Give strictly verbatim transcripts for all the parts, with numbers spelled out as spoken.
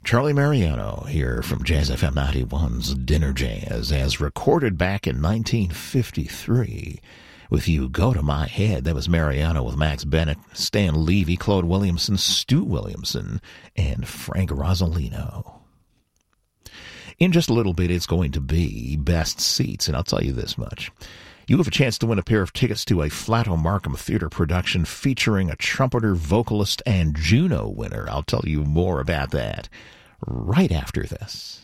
Charlie Mariano here from Jazz F M ninety-one's Dinner Jazz, as recorded back in nineteen fifty-three. With You Go to My Head, that was Mariano with Max Bennett, Stan Levy, Claude Williamson, Stu Williamson, and Frank Rosolino. In just a little bit, it's going to be Best Seats, and I'll tell you this much. You have a chance to win a pair of tickets to a Flato Markham Theater production featuring a trumpeter, vocalist, and Juno winner. I'll tell you more about that right after this.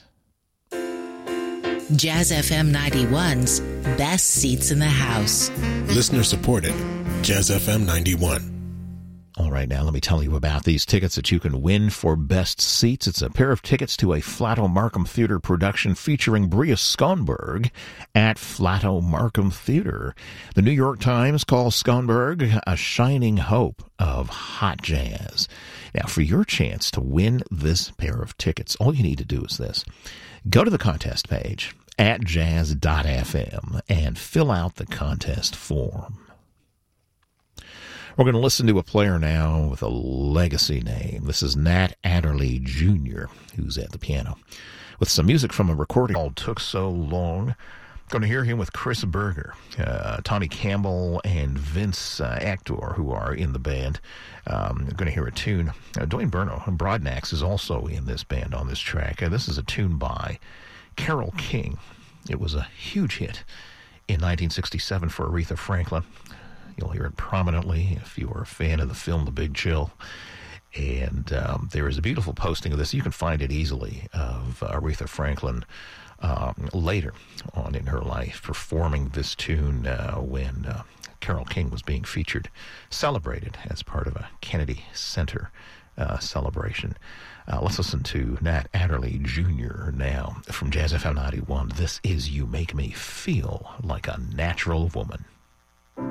Jazz F M ninety-one's Best Seats in the House. Listener supported. Jazz F M ninety-one. All right, now let me tell you about these tickets that you can win for Best Seats. It's a pair of tickets to a Flato Markham Theater production featuring Bria Skonberg at Flato Markham Theater. The New York Times calls Skonberg a shining hope of hot jazz. Now, for your chance to win this pair of tickets, all you need to do is this. Go to the contest page at jazz dot f m and fill out the contest form. We're going to listen to a player now with a legacy name. This is Nat Adderley Junior, who's at the piano, with some music from a recording called Took So Long. Going to hear him with Chris Berger, uh, Tommy Campbell, and Vince uh, Actor, who are in the band. Um, we're going to hear a tune. Uh, Dwayne Burno and Broadnax is also in this band on this track. Uh, this is a tune by Carole King. It was a huge hit in nineteen sixty-seven for Aretha Franklin. You'll hear it prominently if you are a fan of the film The Big Chill. And um, there is a beautiful posting of this. You can find it easily, of uh, Aretha Franklin um, later on in her life performing this tune uh, when uh, Carole King was being featured, celebrated as part of a Kennedy Center uh, celebration. Uh, let's listen to Nat Adderley Junior now from Jazz F M ninety-one. This is You Make Me Feel Like a Natural Woman.